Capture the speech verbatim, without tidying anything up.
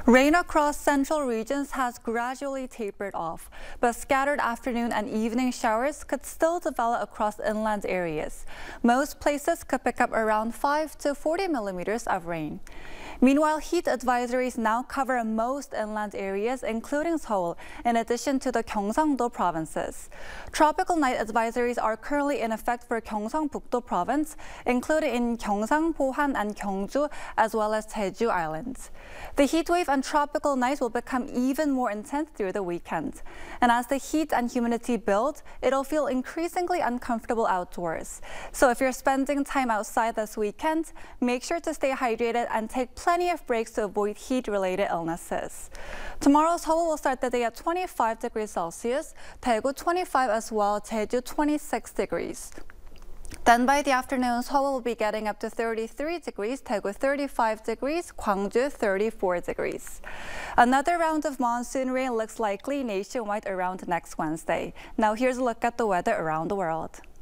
Rain across central regions has gradually tapered off, but scattered afternoon and evening showers could still develop across inland areas. Most places could pick up around five to forty millimeters of rain. Meanwhile, heat advisories now cover most inland areas, including Seoul, in addition to the Gyeongsang-do provinces. Tropical night advisories are currently in effect for Gyeongsang-buk-do province, including in Gyeongsang, Pohan, and Gyeongju, as well as Jeju Islands. The heat wave and tropical night will become even more intense through the weekend. And as the heat and humidity build, it'll feel increasingly uncomfortable outdoors. So if you're spending time outside this weekend, make sure to stay hydrated and take plenty of breaks to avoid heat-related illnesses. Tomorrow, Seoul will start the day at twenty-five degrees Celsius, Daegu twenty-five as well, Jeju twenty-six degrees. Then by the afternoon, Seoul will be getting up to thirty-three degrees, Daegu thirty-five degrees, Gwangju thirty-four degrees. Another round of monsoon rain looks likely nationwide around next Wednesday. Now here's a look at the weather around the world.